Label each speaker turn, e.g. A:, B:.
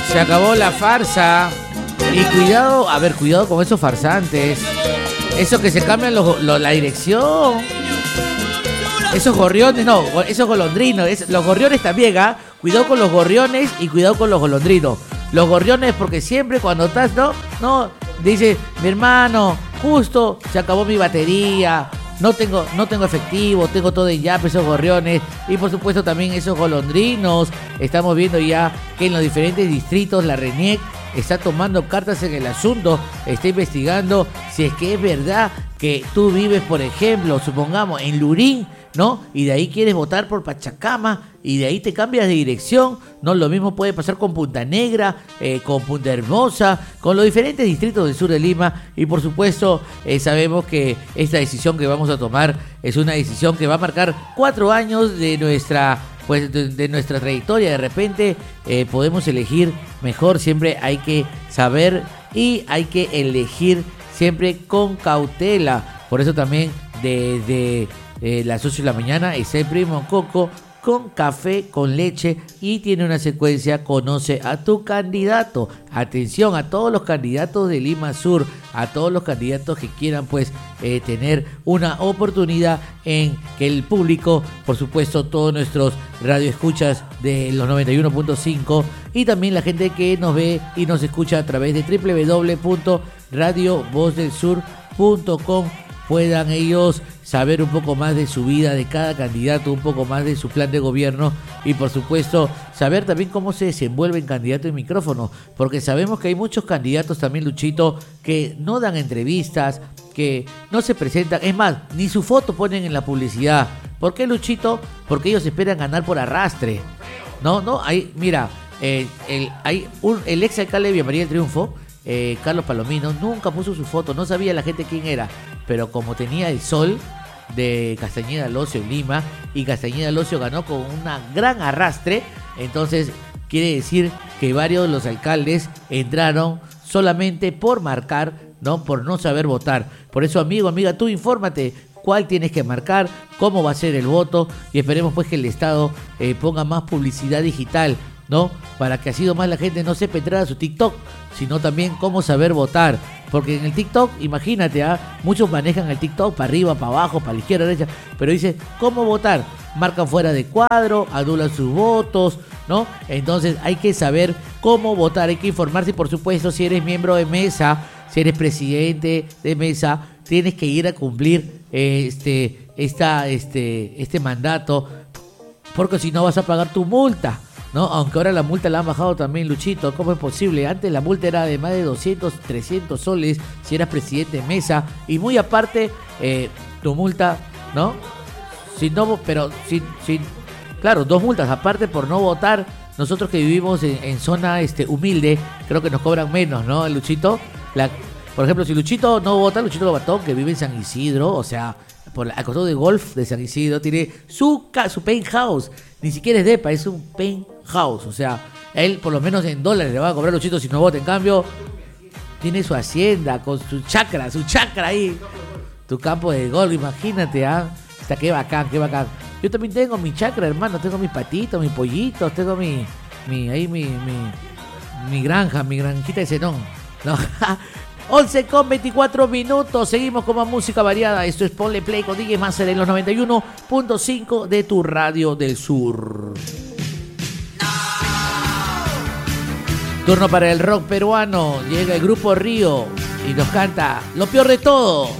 A: Se acabó la farsa. Y cuidado, a ver, cuidado con esos farsantes. Esos que se cambian la dirección. Esos gorriones, no, esos golondrinos. Los gorriones también, ¿ah? Cuidado con los gorriones y cuidado con los golondrinos. Los gorriones porque siempre cuando estás, no, dice, mi hermano, justo se acabó mi batería. No tengo efectivo, tengo todo en yape, esos gorriones. Y por supuesto también esos golondrinos. Estamos viendo ya que en los diferentes distritos la RENIEC está tomando cartas en el asunto. Está investigando si es que es verdad que tú vives, por ejemplo, supongamos, en Lurín, ¿no? Y de ahí quieres votar por Pachacama y de ahí te cambias de dirección, ¿no? Lo mismo puede pasar con Punta Negra, con Punta Hermosa, con los diferentes distritos del sur de Lima. Y por supuesto sabemos que esta decisión que vamos a tomar es una decisión que va a marcar 4 años de nuestra trayectoria. De repente podemos elegir mejor. Siempre hay que saber y hay que elegir siempre con cautela. Por eso también desde las 8 de la mañana está el Primo Coco con café con leche y tiene una secuencia: conoce a tu candidato. Atención a todos los candidatos de Lima Sur, a todos los candidatos que quieran pues tener una oportunidad en que el público, por supuesto todos nuestros radioescuchas de los 91.5 y también la gente que nos ve y nos escucha a través de www.radiovozdelsur.com puedan ellos saber un poco más de su vida, de cada candidato, un poco más de su plan de gobierno y por supuesto saber también cómo se desenvuelve en candidato en micrófono, porque sabemos que hay muchos candidatos también, Luchito, que no dan entrevistas, que no se presentan, es más, ni su foto ponen en la publicidad. ¿Por qué, Luchito? Porque ellos esperan ganar por arrastre. No, ahí, mira, el ex alcalde de Villa María del Triunfo, Carlos Palomino, nunca puso su foto, no sabía la gente quién era, pero como tenía el sol de Castañeda Locio en Lima y Castañeda Locio ganó con una gran arrastre, entonces quiere decir que varios de los alcaldes entraron solamente por marcar, ¿no? Por no saber votar. Por eso, amigo, amiga, tú infórmate cuál tienes que marcar, cómo va a ser el voto y esperemos pues que el Estado ponga más publicidad digital, ¿no? Para que así nomás la gente no sepa entrar a su TikTok, sino también cómo saber votar. Porque en el TikTok, imagínate, muchos manejan el TikTok para arriba, para abajo, para la izquierda, derecha, pero dice cómo votar. Marcan fuera de cuadro, anulan sus votos, ¿no? Entonces hay que saber cómo votar, hay que informarse y por supuesto si eres miembro de mesa, si eres presidente de mesa, tienes que ir a cumplir este mandato, porque si no vas a pagar tu multa, ¿no? Aunque ahora la multa la han bajado también, Luchito. ¿Cómo es posible? Antes la multa era de más de 200, 300 soles si eras presidente de mesa. Y muy aparte, tu multa, ¿no? Claro, 2 multas aparte por no votar. Nosotros que vivimos en zona humilde, creo que nos cobran menos, ¿no, Luchito? Por ejemplo, si Luchito no vota, Luchito Lobatón, que vive en San Isidro, o sea, al costado de golf de San Isidro, tiene su penthouse. Ni siquiera es depa, es un penthouse. O sea, él por lo menos en dólares le va a cobrar Luchito si no vota. En cambio, tiene su hacienda con su chacra ahí. Tu campo de golf, imagínate, Hasta qué bacán. Yo también tengo mi chacra, hermano. Tengo mis patitos, mis pollitos, tengo mi granja, mi granjita de cenón. ¿No? 11:24. Seguimos con más música variada. Esto es Ponle Play con DJ Master en los 91.5 de tu radio del sur. Turno para el rock peruano. Llega el grupo Río y nos canta Lo Peor de Todo.